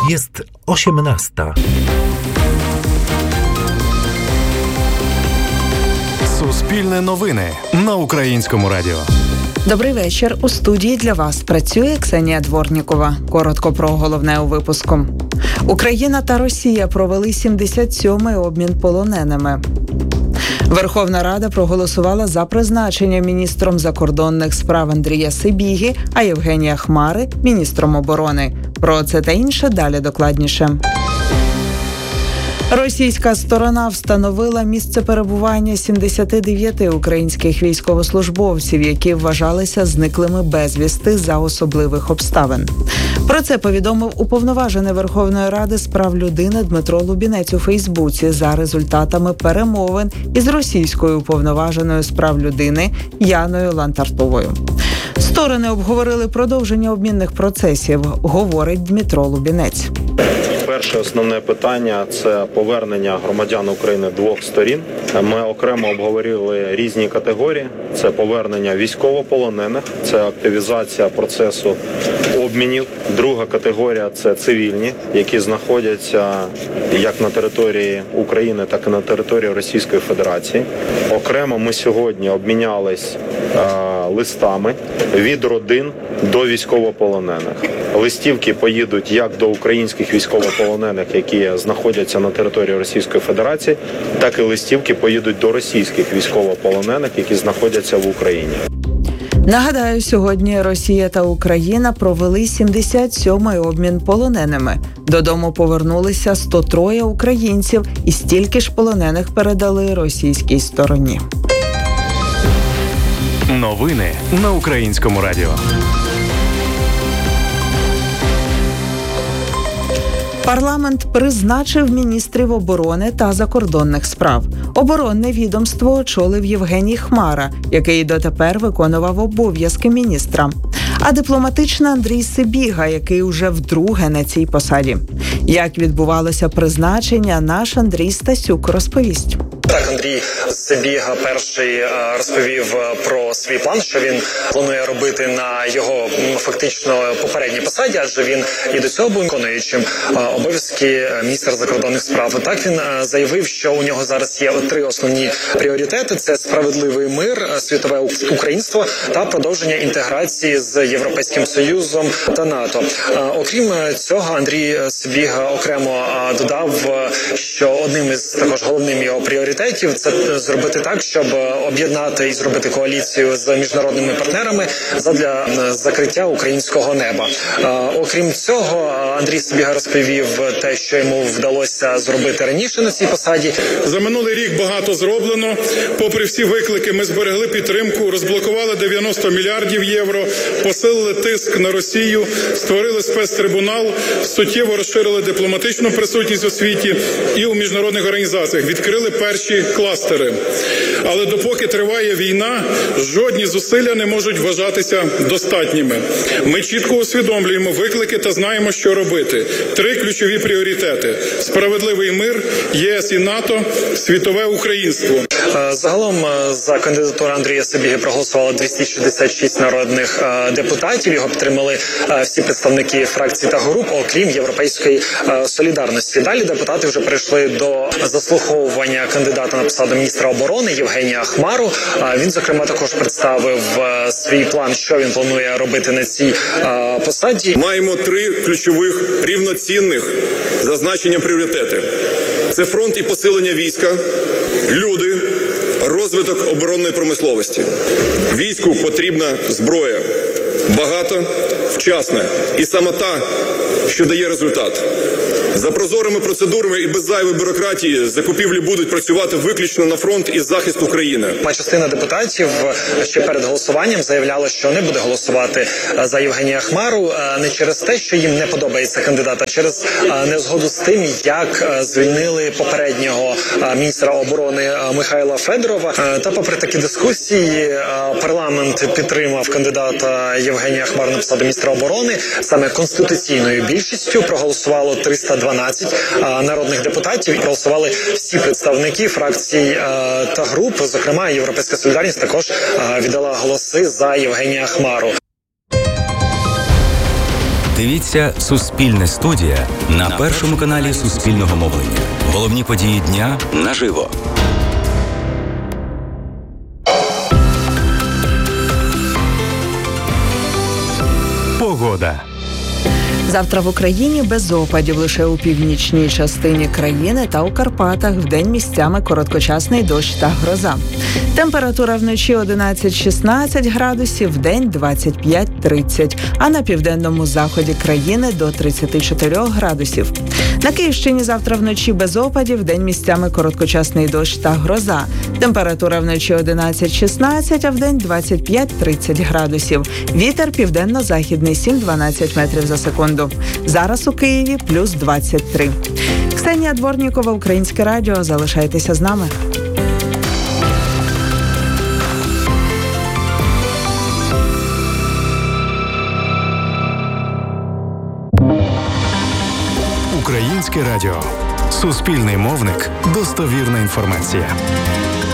Jest 18. Суспільне новини на Українському радіо. Добрий вечір. У студії для вас працює Ксенія Дворнікова. Коротко про головне у випуску. Україна та Росія провели 77-й обмін полоненими. Верховна Рада проголосувала за призначення міністром закордонних справ Андрія Сибіги, а Євгенія Хмари – міністром оборони. Про це та інше далі докладніше. Російська сторона встановила місце перебування 79 українських військовослужбовців, які вважалися зниклими безвісти за особливих обставин. Про це повідомив уповноважений Верховної Ради з прав людини Дмитро Лубінець у Фейсбуці за результатами перемовин із російською уповноваженою з прав людини Яною Лантартовою. Сторони обговорили продовження обмінних процесів, говорить Дмитро Лубінець. Перше основне питання – це повернення громадян України двох сторін. Ми окремо обговорили різні категорії. Це повернення військовополонених, це активізація процесу обмінів. Друга категорія – це цивільні, які знаходяться як на території України, так і на території Російської Федерації. Окремо ми сьогодні обмінялись листами від родин до військовополонених. Листівки поїдуть як до українських військовополонених, які знаходяться на території Російської Федерації, так і листівки поїдуть до російських військовополонених, які знаходяться в Україні. Нагадаю, сьогодні Росія та Україна провели 77-й обмін полоненими. Додому повернулися 103 українців і стільки ж полонених передали російській стороні. Новини на Українському радіо. Парламент призначив міністрів оборони та закордонних справ. Оборонне відомство очолив Євгеній Хмара, який дотепер виконував обов'язки міністра. А дипломатичний Андрій Сибіга, який уже вдруге на цій посаді. Як відбувалося призначення, наш Андрій Стасюк розповість. Так, Андрій Сибіга перший розповів про свій план, що він планує робити на його фактично попередній посаді, адже він і до цього був виконуючим обов'язки міністра закордонних справ. Так він заявив, що у нього зараз є три основні пріоритети: це справедливий мир, світове українство та продовження інтеграції з Європейським Союзом та НАТО. Окрім цього, Андрій Сибіга окремо додав, що одним із також головним його пріоритетів це зробити так, щоб об'єднати і зробити коаліцію з міжнародними партнерами задля закриття українського неба. Окрім цього, Андрій Сибіга розповів те, що йому вдалося зробити раніше на цій посаді. За минулий рік багато зроблено. Попри всі виклики, ми зберегли підтримку, розблокували 90 мільярдів євро, посилили тиск на Росію, створили спецтрибунал, суттєво розширили дипломатичну присутність у світі і у міжнародних організаціях, відкрили перші кластери. Але допоки триває війна, жодні зусилля не можуть вважатися достатніми. Ми чітко усвідомлюємо виклики та знаємо, що робити. Три ключові пріоритети – справедливий мир, ЄС і НАТО, світове українство. Загалом за кандидатуру Андрія Сибіги проголосувало 266 народних депутатів. Його підтримали всі представники фракцій та груп, окрім Європейської солідарності. Далі депутати вже перейшли до заслуховування кандидата на посаду міністра оборони Євгенія Хмару. Він, зокрема, також представив свій план, що він планує робити на цій посаді. Маємо три ключових рівноцінних зазначення пріоритети. Це фронт і посилення війська, люди, розвиток оборонної промисловості. Війську потрібна зброя. Багато, вчасна і саме та, що дає результат. За прозорими процедурами і без зайвої бюрократії закупівлі будуть працювати виключно на фронт і захист України. Частина депутатів ще перед голосуванням заявляла, що не буде голосувати за Євгенія Хмару не через те, що їм не подобається кандидат, а через незгоду з тим, як звільнили попереднього міністра оборони Михайла Федорова. Та попри такі дискусії парламент підтримав кандидата Євгенія Хмару на посаду міністра оборони. Саме конституційною більшістю проголосувало 312 народних депутатів. Проголосували всі представники фракцій та груп. Зокрема, Європейська солідарність також віддала голоси за Євгенія Хмару. Дивіться «Суспільне студія» на першому каналі Суспільного мовлення. Головні події дня наживо. Погода. Завтра в Україні без опадів, лише у північній частині країни та у Карпатах вдень місцями короткочасний дощ та гроза. Температура вночі 11-16 градусів, вдень 25-30, а на південному заході країни до 34 градусів. На Київщині завтра вночі без опадів, вдень місцями короткочасний дощ та гроза. Температура вночі 11-16, а вдень 25-30 градусів. Вітер південно-західний 7-12 метрів за секунду. Зараз у Києві плюс 23. Ксенія Дворнікова, Українське радіо. Залишайтеся з нами. Українське радіо. Суспільний мовник. Достовірна інформація.